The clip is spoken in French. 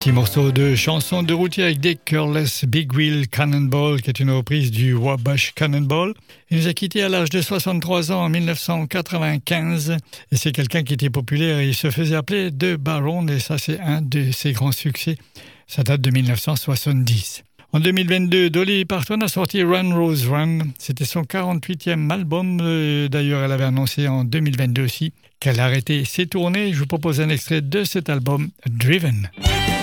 Petit morceau de chanson de routier avec des Careless Big Wheel Cannonball, qui est une reprise du Wabash Cannonball. Il nous a quittés à l'âge de 63 ans en 1995. Et c'est quelqu'un qui était populaire. Il se faisait appeler The Baron, et ça, c'est un de ses grands succès. Ça date de 1970. En 2022, Dolly Parton a sorti Run Rose Run. C'était son 48e album. D'ailleurs, elle avait annoncé en 2022 aussi qu'elle arrêtait ses tournées. Je vous propose un extrait de cet album, Driven.